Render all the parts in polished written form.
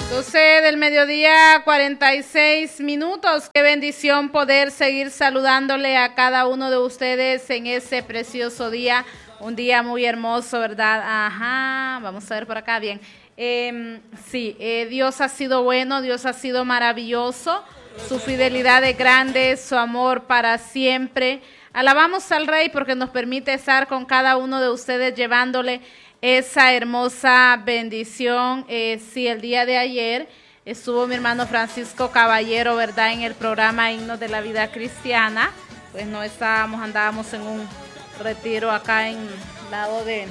12 del mediodía, 46 minutos. Qué bendición poder seguir saludándole a cada uno de ustedes en ese precioso día. Un día muy hermoso, ¿verdad? Ajá, vamos a ver por acá, bien. Dios ha sido bueno, Dios ha sido maravilloso. Su fidelidad es grande, su amor para siempre. Alabamos al Rey porque nos permite estar con cada uno de ustedes llevándole esa hermosa bendición. El día de ayer estuvo mi hermano Francisco Caballero, ¿verdad? En el programa Himnos de la Vida Cristiana. Pues no andábamos en un retiro acá en el lado de...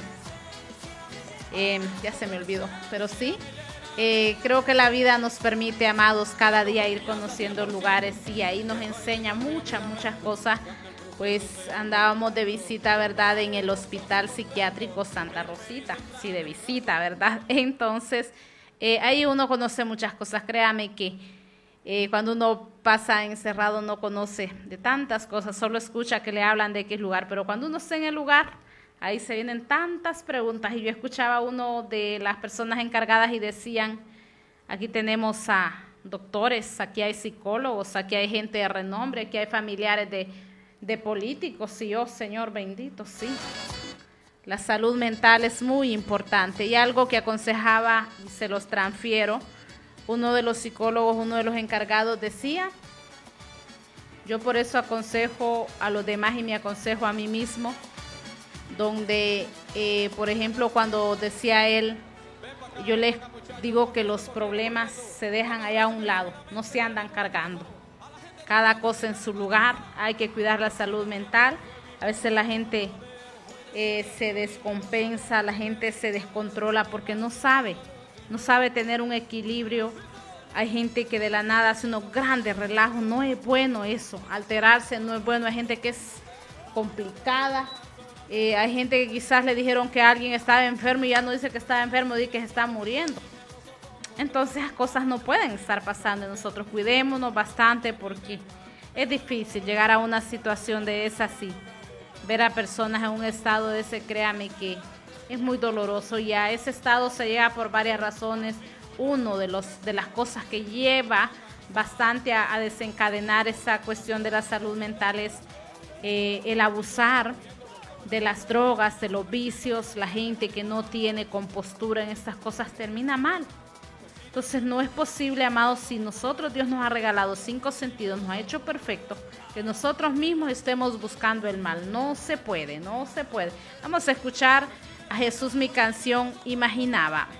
ya se me olvidó, pero sí. Creo que la vida nos permite, amados, cada día ir conociendo lugares y ahí nos enseña muchas cosas. Pues andábamos de visita, ¿verdad? En el Hospital Psiquiátrico Santa Rosita, sí, de visita, ¿verdad? Entonces, ahí uno conoce muchas cosas. Créame que cuando uno pasa encerrado no conoce de tantas cosas, solo escucha que le hablan de qué lugar, pero cuando uno está en el lugar, ahí se vienen tantas preguntas. Y yo escuchaba a uno de las personas encargadas y decían, aquí tenemos a doctores, aquí hay psicólogos, aquí hay gente de renombre, aquí hay familiares de políticos, sí, oh Señor bendito, sí. La salud mental es muy importante y algo que aconsejaba, y se los transfiero, uno de los psicólogos, uno de los encargados decía, yo por eso aconsejo a los demás y me aconsejo a mí mismo, donde, por ejemplo, cuando decía él, yo les digo que los problemas se dejan allá a un lado, no se andan cargando. Cada cosa en su lugar, hay que cuidar la salud mental. A veces la gente se descompensa, la gente se descontrola porque no sabe tener un equilibrio. Hay gente que de la nada hace unos grandes relajos, no es bueno eso, alterarse no es bueno. Hay gente que es complicada, hay gente que quizás le dijeron que alguien estaba enfermo y ya no dice que estaba enfermo, dice que se está muriendo. Entonces las cosas no pueden estar pasando. Nosotros cuidémonos bastante porque es difícil llegar a una situación de esa así. Ver a personas en un estado de ese, créame que es muy doloroso y a ese estado se llega por varias razones. Uno de las cosas que lleva bastante a desencadenar esa cuestión de la salud mental es el abusar de las drogas, de los vicios. La gente que no tiene compostura en estas cosas termina mal. Entonces no es posible, amados, si nosotros, Dios nos ha regalado 5 sentidos, nos ha hecho perfectos, que nosotros mismos estemos buscando el mal. No se puede. Vamos a escuchar a Jesús, mi canción imaginaba.